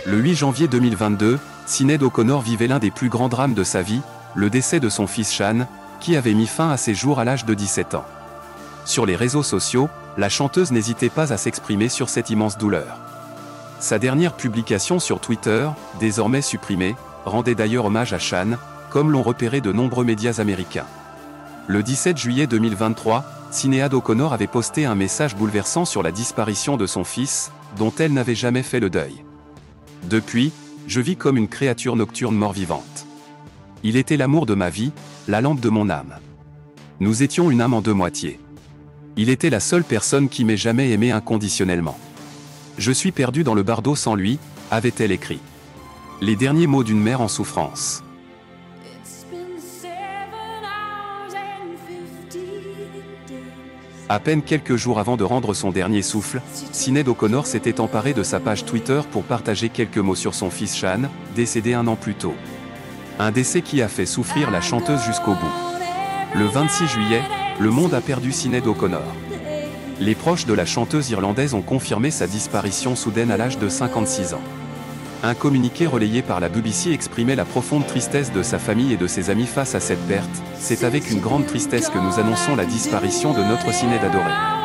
Le 8 janvier 2022, Sinéad O'Connor vivait l'un des plus grands drames de sa vie, le décès de son fils Sean, qui avait mis fin à ses jours à l'âge de 17 ans. Sur les réseaux sociaux, la chanteuse n'hésitait pas à s'exprimer sur cette immense douleur. Sa dernière publication sur Twitter, désormais supprimée, rendait d'ailleurs hommage à Sean, comme l'ont repéré de nombreux médias américains. Le 17 juillet 2023, Sinéad O'Connor avait posté un message bouleversant sur la disparition de son fils, dont elle n'avait jamais fait le deuil. Depuis, je vis comme une créature nocturne mort-vivante. Il était l'amour de ma vie, la lampe de mon âme. Nous étions une âme en deux moitiés. Il était la seule personne qui m'ait jamais aimé inconditionnellement. Je suis perdue dans le bardeau sans lui, avait-elle écrit. Les derniers mots d'une mère en souffrance. À peine quelques jours avant de rendre son dernier souffle, Sinéad O'Connor s'était emparée de sa page Twitter pour partager quelques mots sur son fils Sean, décédé un an plus tôt. Un décès qui a fait souffrir la chanteuse jusqu'au bout. Le 26 juillet, le monde a perdu Sinéad O'Connor. Les proches de la chanteuse irlandaise ont confirmé sa disparition soudaine à l'âge de 56 ans. Un communiqué relayé par la BBC exprimait la profonde tristesse de sa famille et de ses amis face à cette perte. C'est avec une grande tristesse que nous annonçons la disparition de notre Sinéad adorée.